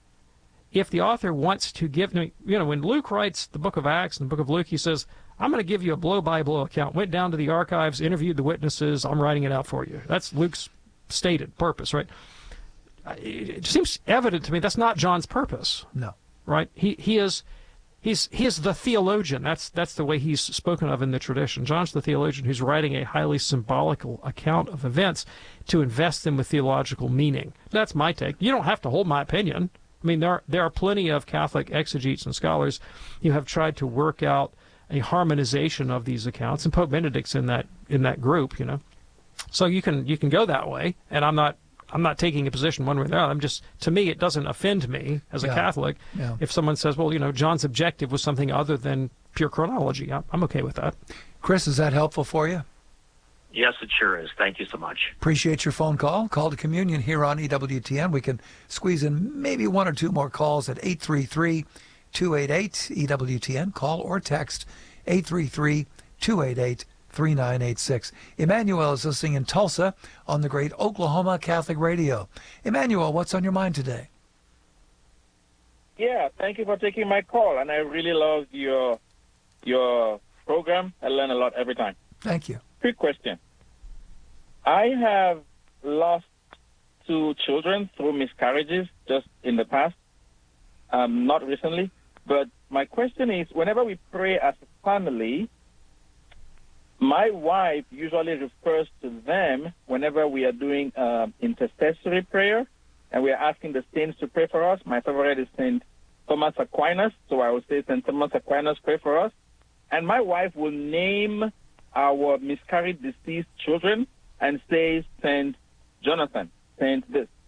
If the author wants to give, you know, when Luke writes the book of Acts and the book of Luke, he says, I'm going to give you a blow-by-blow account. Went down to the archives, interviewed the witnesses, I'm writing it out for you. That's Luke's stated purpose, right? It seems evident to me that's not John's purpose. No. Right? He he is he's he is the theologian. That's that's the way he's spoken of in the tradition. John's the theologian who's writing a highly symbolical account of events to invest them with theological meaning. That's my take. You don't have to hold my opinion. I mean, there are, there are plenty of Catholic exegetes and scholars who have tried to work out a harmonization of these accounts, and Pope Benedict's in that in that group, you know. So you can you can go that way, and I'm not I'm not taking a position one way or the other. I'm just, to me, it doesn't offend me as a yeah. Catholic yeah. if someone says, well, you know, John's objective was something other than pure chronology. I'm, I'm okay with that. Chris, is that helpful for you? Yes, it sure is. Thank you so much. Appreciate your phone call. Call to communion here on E W T N. We can squeeze in maybe one or two more calls at eight three three, two eight eight, E W T N. Call or text eight three three, two eight eight, three nine eight six. Emmanuel is listening in Tulsa on the great Oklahoma Catholic Radio. Emmanuel, what's on your mind today? Yeah, thank you for taking my call, and I really love your your program. I learn a lot every time. Thank you. Quick question. I have lost two children through miscarriages just in the past, um, not recently, but my question is, whenever we pray as a family, my wife usually refers to them whenever we are doing uh, intercessory prayer, and we are asking the saints to pray for us. My favorite is Saint Thomas Aquinas, so I would say Saint Thomas Aquinas, pray for us. And my wife will name our miscarried, deceased children and say Saint Jonathan, Saint this.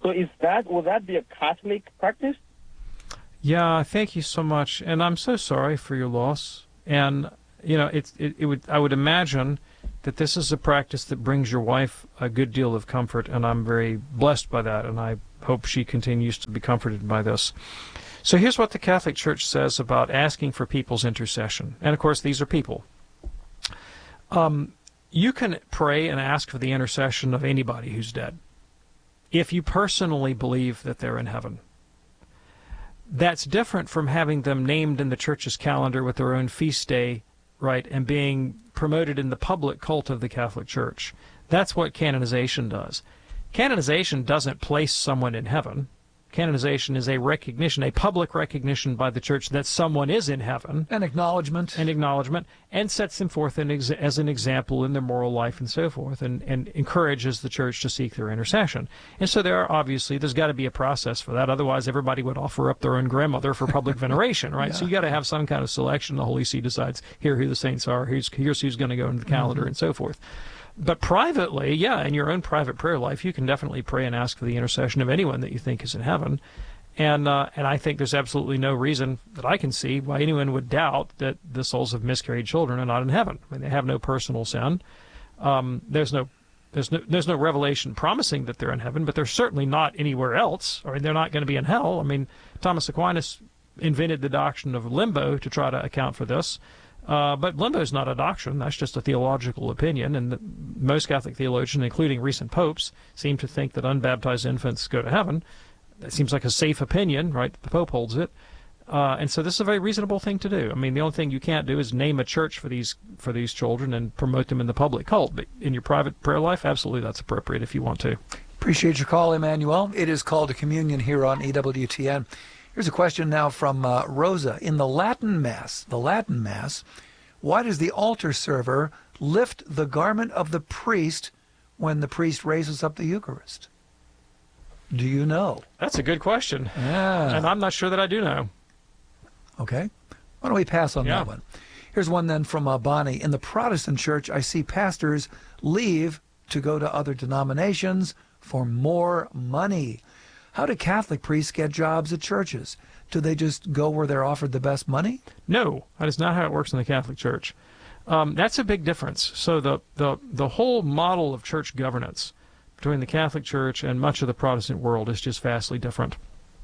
So is that, will that be a Catholic practice? Yeah, thank you so much. And I'm so sorry for your loss. And, you know, it, it, it would I would imagine that this is a practice that brings your wife a good deal of comfort, and I'm very blessed by that, and I hope she continues to be comforted by this. So here's what the Catholic Church says about asking for people's intercession. And, of course, these are people. Um, you can pray and ask for the intercession of anybody who's dead if you personally believe that they're in heaven. That's different from having them named in the Church's calendar with their own feast day, right, and being promoted in the public cult of the Catholic Church. That's what canonization does. Canonization doesn't place someone in heaven. Canonization is a recognition, a public recognition by the Church that someone is in heaven. An acknowledgement. An acknowledgement, and sets them forth in ex as an example in their moral life and so forth, and, and encourages the Church to seek their intercession. And so there are, obviously, there's got to be a process for that. Otherwise, everybody would offer up their own grandmother for public veneration, right? Yeah. So you got to have some kind of selection. The Holy See decides here who the saints are, here's, here's who's going to go into the calendar, mm-hmm. and so forth. But privately, yeah, in your own private prayer life, you can definitely pray and ask for the intercession of anyone that you think is in heaven. And uh, and I think there's absolutely no reason that I can see why anyone would doubt that the souls of miscarried children are not in heaven. I mean, they have no personal sin. Um, there's no there's no there's no revelation promising that they're in heaven, but they're certainly not anywhere else, or they're not going to be in hell. I mean, Thomas Aquinas invented the doctrine of limbo to try to account for this. Uh, but limbo is not a doctrine. That's just a theological opinion, and the, most Catholic theologians, including recent popes, seem to think that unbaptized infants go to heaven. That seems like a safe opinion, right? The Pope holds it. Uh, and so this is a very reasonable thing to do. I mean, the only thing you can't do is name a church for these for these children and promote them in the public cult. But in your private prayer life, absolutely that's appropriate if you want to. Appreciate your call, Emmanuel. It is called a communion here on E W T N. Here's a question now from uh, Rosa. In the Latin Mass, the Latin Mass, why does the altar server lift the garment of the priest when the priest raises up the Eucharist? Do you know? That's a good question. Yeah. And I'm not sure that I do know. Okay. Why don't we pass on yeah. that one? Here's one then from uh, Bonnie. In the Protestant church, I see pastors leave to go to other denominations for more money. How do Catholic priests get jobs at churches? Do they just go where they're offered the best money? No, that is not how it works in the Catholic Church. Um, that's a big difference. So the, the, the whole model of church governance between the Catholic Church and much of the Protestant world is just vastly different.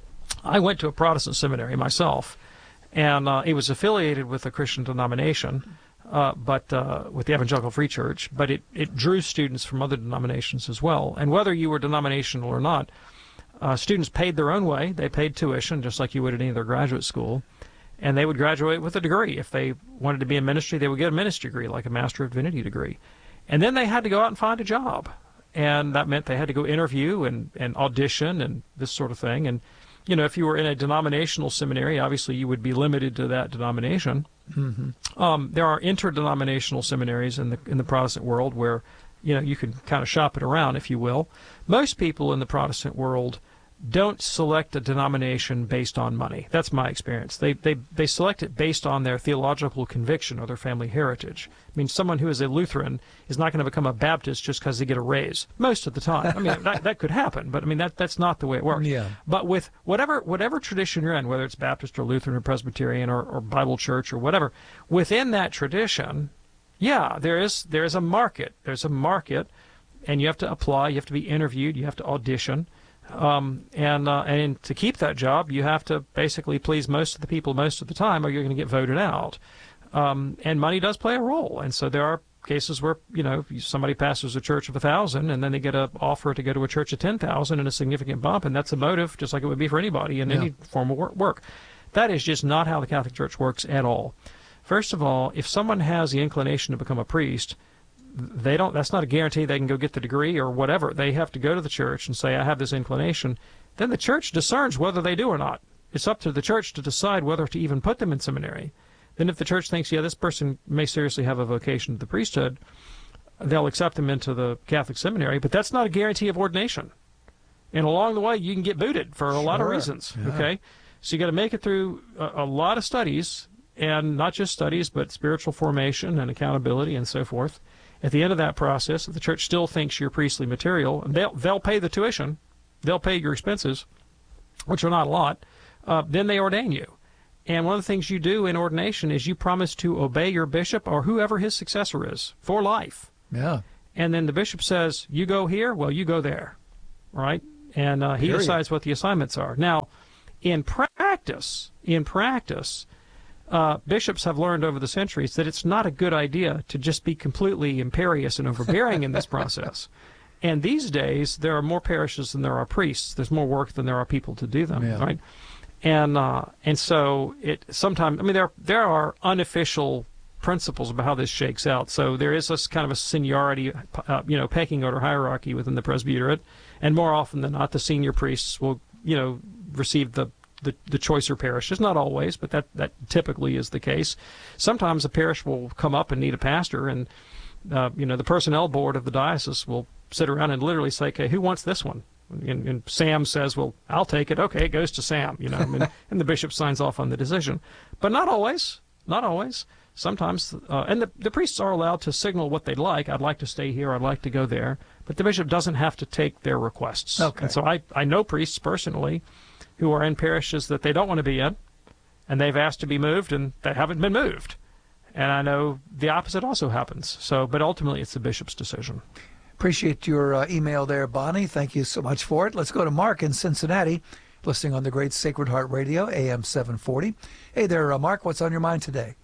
I went to a Protestant seminary myself, and uh, it was affiliated with a Christian denomination, uh, but uh, with the Evangelical Free Church, but it, it drew students from other denominations as well. And whether you were denominational or not, Uh, students paid their own way. They paid tuition just like you would at any other graduate school, and they would graduate with a degree. If they wanted to be in ministry, they would get a ministry degree, like a Master of Divinity degree. And then they had to go out and find a job, and that meant they had to go interview and, and audition and this sort of thing. And, you know, if you were in a denominational seminary, obviously you would be limited to that denomination. Mm-hmm. Um, there are interdenominational seminaries in the in the Protestant world where, you know, you can kind of shop it around, if you will. Most people in the Protestant world don't select a denomination based on money. That's my experience. They, they, they select it based on their theological conviction or their family heritage. I mean, someone who is a Lutheran is not going to become a Baptist just because they get a raise, most of the time. I mean, that, that could happen, but I mean, that, that's not the way it works. Yeah. But with whatever, whatever tradition you're in, whether it's Baptist or Lutheran or Presbyterian or, or Bible Church or whatever, within that tradition, yeah, there is, there is a market. There's a market, and you have to apply, you have to be interviewed, you have to audition. Um, and uh, and to keep that job, you have to basically please most of the people most of the time, or you're going to get voted out. Um, and money does play a role. And so there are cases where, you know, somebody pastors a church of a thousand, and then they get an offer to go to a church of ten thousand and a significant bump, and that's a motive, just like it would be for anybody in yeah. any form of work. That is just not how the Catholic Church works at all. First of all, if someone has the inclination to become a priest, they don't, that's not a guarantee they can go get the degree or whatever. They have to go to the church and say, I have this inclination. Then the church discerns whether they do or not. It's up to the church to decide whether to even put them in seminary. Then if the church thinks, yeah, this person may seriously have a vocation to the priesthood, they'll accept them into the Catholic seminary, but that's not a guarantee of ordination. And along the way, you can get booted for a sure. lot of reasons, yeah. okay? So you got to make it through a, a lot of studies, and not just studies, but spiritual formation and accountability and so forth. At the end of that process, if the church still thinks you're priestly material, they'll, they'll pay the tuition, they'll pay your expenses, which are not a lot. Uh, then they ordain you. And one of the things you do in ordination is you promise to obey your bishop or whoever his successor is for life. Yeah. And then the bishop says, you go here, well, you go there, right? And uh, he Period. decides what the assignments are. Now, in practice, in practice, uh, bishops have learned over the centuries that it's not a good idea to just be completely imperious and overbearing in this process. And these days, there are more parishes than there are priests. There's more work than there are people to do them, Yeah. right? And uh, and so it sometimes, I mean, there there are unofficial principles about how this shakes out. So there is this kind of a seniority, uh, you know, pecking order hierarchy within the presbyterate, and more often than not, the senior priests will, you know, receive the the, the choicer parishes. Not always, but that that typically is the case. Sometimes a parish will come up and need a pastor, and uh, you know, the personnel board of the diocese will sit around and literally say, "Okay, who wants this one?" And, and Sam says, well, I'll take it. Okay, it goes to Sam, you know, and, and the bishop signs off on the decision. But not always, not always. Sometimes, uh, and the, the priests are allowed to signal what they'd like. I'd like to stay here. I'd like to go there. But the bishop doesn't have to take their requests. Okay. And so I, I know priests personally who are in parishes that they don't want to be in, and they've asked to be moved, and they haven't been moved. And I know the opposite also happens. So, but ultimately, it's the bishop's decision. Appreciate your uh, email there, Bonnie. Thank you so much for it. Let's go to Mark in Cincinnati, listening on the great Sacred Heart Radio, A M seven forty. Hey there, uh, Mark. What's on your mind today?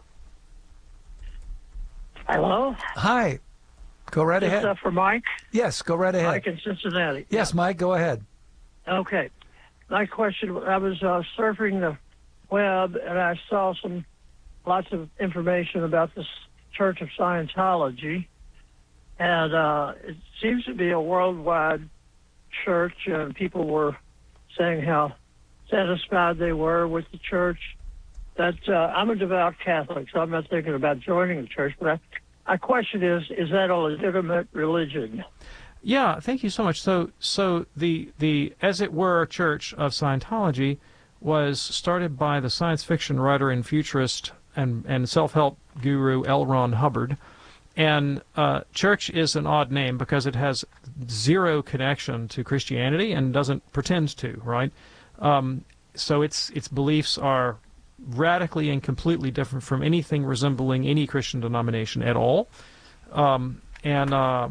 Hello? Hi. Go right Is ahead. this uh, for Mike? Yes, go right ahead. Mike in Cincinnati. Yes, Mike, go ahead. Okay. My question, I was uh, surfing the web, and I saw some lots of information about this Church of Scientology. And uh, it seems to be a worldwide church, and people were saying how satisfied they were with the church. That uh, I'm a devout Catholic, so I'm not thinking about joining the church. But I, my question is, is that a legitimate religion? Yeah, thank you so much. So, so the the as it were Church of Scientology was started by the science fiction writer and futurist and and self-help guru L. Ron Hubbard. And uh, church is an odd name because it has zero connection to Christianity and doesn't pretend to, right? Um, so its its beliefs are radically and completely different from anything resembling any Christian denomination at all. Um, and uh,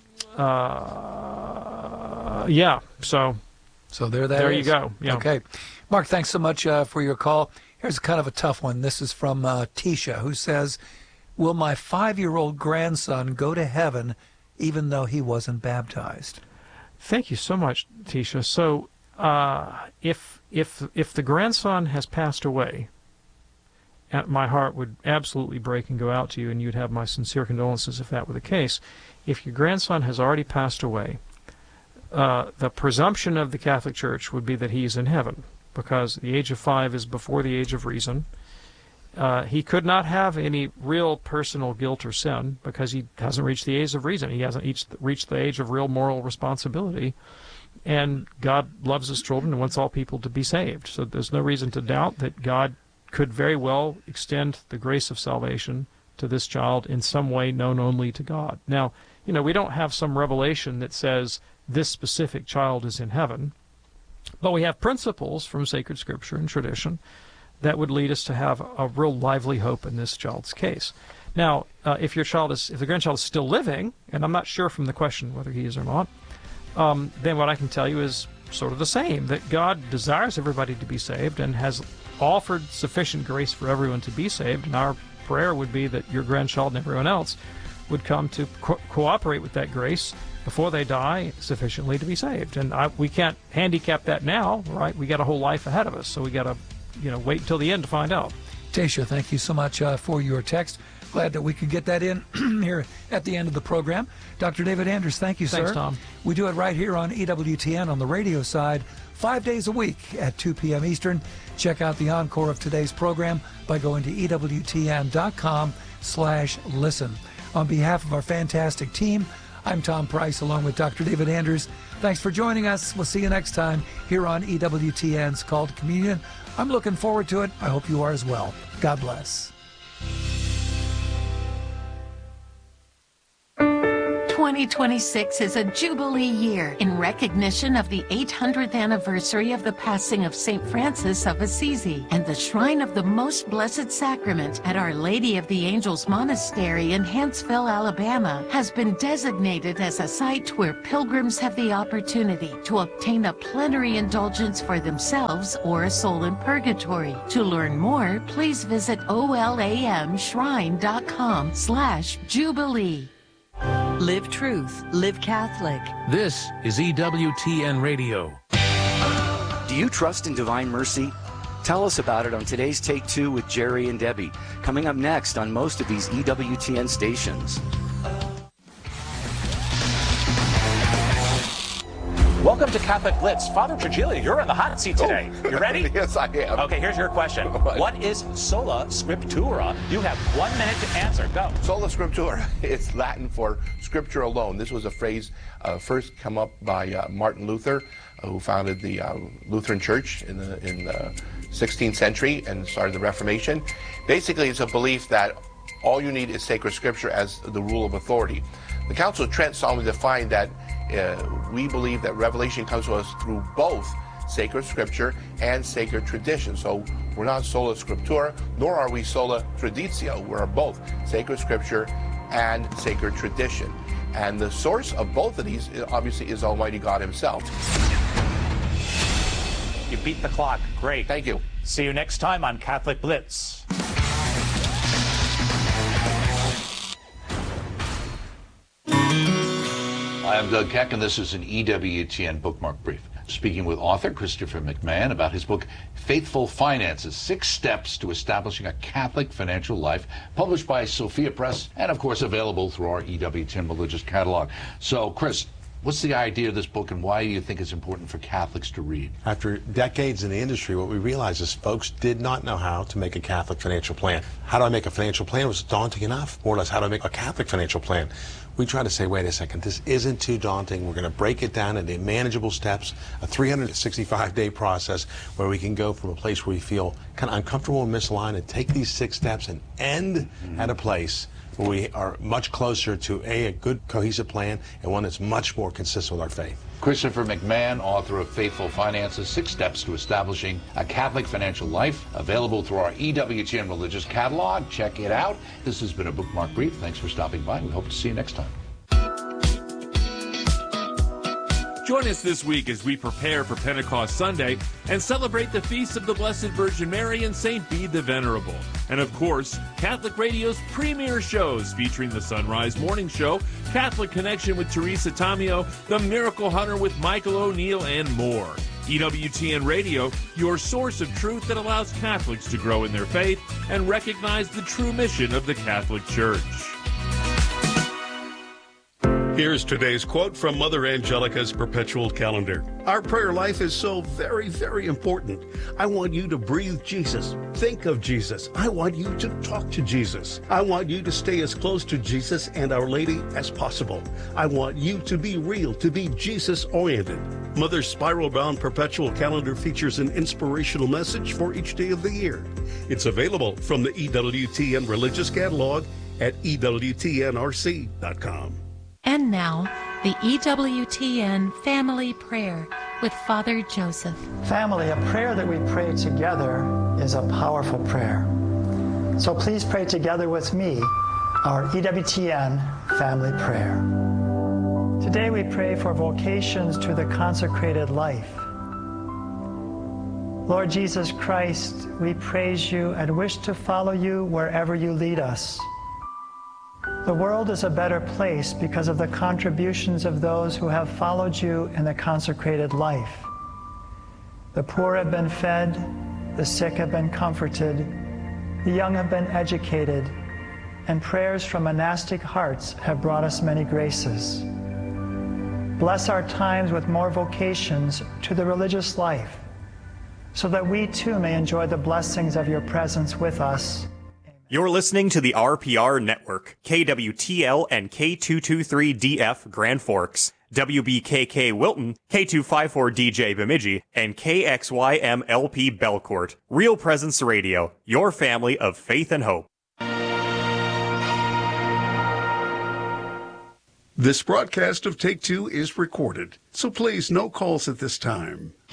uh, yeah, so so there that there is. you go. Yeah. Okay, Mark, thanks so much uh, for your call. Here's kind of a tough one. This is from uh, Tisha, who says, will my five-year-old grandson go to heaven even though he wasn't baptized? Thank you so much, Tisha. So uh, if if if the grandson has passed away, my heart would absolutely break and go out to you, and you'd have my sincere condolences if that were the case. If your grandson has already passed away, uh, the presumption of the Catholic Church would be that he is in heaven, because the age of five is before the age of reason. Uh, he could not have any real personal guilt or sin because he hasn't reached the age of reason. He hasn't reached, reached the age of real moral responsibility. And God loves his children and wants all people to be saved. So there's no reason to doubt that God could very well extend the grace of salvation to this child in some way known only to God. Now, you know, we don't have some revelation that says this specific child is in heaven, but we have principles from sacred scripture and tradition that would lead us to have a real lively hope in this child's case. Now, uh, if your child is, if the grandchild is still living, and I'm not sure from the question whether he is or not, um, then what I can tell you is sort of the same, that God desires everybody to be saved and has offered sufficient grace for everyone to be saved, and our prayer would be that your grandchild and everyone else would come to co- cooperate with that grace before they die sufficiently to be saved. And I, we can't handicap that now, right? We got a whole life ahead of us, so we got to you know, wait until the end to find out. Tasha, thank you so much uh, for your text. Glad that we could get that in here at the end of the program. Doctor David Anders, thank you, sir. Thanks, Tom. We do it right here on E W T N on the radio side, five days a week at two p.m. Eastern. Check out the encore of today's program by going to E W T N dot com slash listen. On behalf of our fantastic team, I'm Tom Price along with Doctor David Anders. Thanks for joining us. We'll see you next time here on E W T N's Call to Communion. I'm looking forward to it. I hope you are as well. God bless. twenty twenty-six is a Jubilee year in recognition of the eight hundredth anniversary of the passing of Saint Francis of Assisi, and the Shrine of the Most Blessed Sacrament at Our Lady of the Angels Monastery in Huntsville, Alabama, has been designated as a site where pilgrims have the opportunity to obtain a plenary indulgence for themselves or a soul in purgatory. To learn more, please visit olamshrine.com slash Jubilee. Live Truth, Live Catholic. This is E W T N Radio. Do you trust in divine mercy? Tell us about it on today's Take Two with Jerry and Debbie, coming up next on most of these E W T N stations. Welcome to Catholic Blitz. Father Trigilio, you're in the hot seat today. You ready? Yes, I am. Okay, here's your question. What is sola scriptura? You have one minute to answer. Go. Sola scriptura is Latin for scripture alone. This was a phrase uh, first come up by uh, Martin Luther, uh, who founded the uh, Lutheran Church in the, in the sixteenth century and started the Reformation. Basically, it's a belief that all you need is sacred scripture as the rule of authority. The Council of Trent solemnly defined that uh, we believe that revelation comes to us through both sacred scripture and sacred tradition. So we're not sola scriptura, nor are we sola traditio. We're both sacred scripture and sacred tradition. And the source of both of these obviously is Almighty God himself. You beat the clock. Great. Thank you. See you next time on Catholic Blitz. Hi, I'm Doug Keck, and this is an E W T N Bookmark Brief. Speaking with author Christopher McMahon about his book, Faithful Finances, Six Steps to Establishing a Catholic Financial Life, published by Sophia Press, and of course available through our E W T N Religious Catalog. So, Chris, what's the idea of this book, and why do you think it's important for Catholics to read? After decades in the industry, what we realized is folks did not know how to make a Catholic financial plan. How do I make a financial plan was daunting enough. More or less, how do I make a Catholic financial plan? We try to say, wait a second, this isn't too daunting. We're going to break it down into manageable steps, a three hundred sixty-five day process where we can go from a place where we feel kind of uncomfortable and misaligned and take these six steps and end mm-hmm. at a place where we are much closer to a, a good cohesive plan and one that's much more consistent with our faith. Christopher McMahon, author of Faithful Finances, Six Steps to Establishing a Catholic Financial Life, available through our E W T N Religious Catalog. Check it out. This has been a Bookmark Brief. Thanks for stopping by. We hope to see you next time. Join us this week as we prepare for Pentecost Sunday and celebrate the feasts of the Blessed Virgin Mary and Saint Bede the Venerable. And of course, Catholic Radio's premier shows featuring the Sunrise Morning Show, Catholic Connection with Teresa Tamio, The Miracle Hunter with Michael O'Neill, and more. E W T N Radio, your source of truth that allows Catholics to grow in their faith and recognize the true mission of the Catholic Church. Here's today's quote from Mother Angelica's Perpetual Calendar. Our prayer life is so very, very important. I want you to breathe Jesus. Think of Jesus. I want you to talk to Jesus. I want you to stay as close to Jesus and Our Lady as possible. I want you to be real, to be Jesus-oriented. Mother's spiral-bound Perpetual Calendar features an inspirational message for each day of the year. It's available from the E W T N Religious Catalog at E W T N R C dot com. And now, the E W T N Family Prayer with Father Joseph. Family, a prayer that we pray together is a powerful prayer. So please pray together with me our E W T N Family Prayer. Today we pray for vocations to the consecrated life. Lord Jesus Christ, we praise you and wish to follow you wherever you lead us. The world is a better place because of the contributions of those who have followed you in the consecrated life. The poor have been fed, the sick have been comforted, the young have been educated, and prayers from monastic hearts have brought us many graces. Bless our times with more vocations to the religious life, so that we too may enjoy the blessings of your presence with us. You're listening to the R P R Network, K W T L and K two twenty-three D F Grand Forks, W B K K Wilton, K two fifty-four D J Bemidji, and K X Y M L P Belcourt. Real Presence Radio, your family of faith and hope. This broadcast of Take Two is recorded, so please no calls at this time.